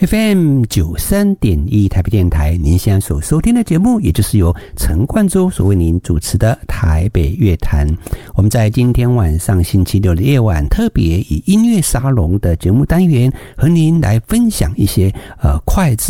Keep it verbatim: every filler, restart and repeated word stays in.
F M 九十三点一 台北电台，您现在所收听的节目，也就是由陈冠洲所为您主持的台北乐坛。我们在今天晚上星期六的夜晚，特别以音乐沙龙的节目单元，和您来分享一些呃脍炙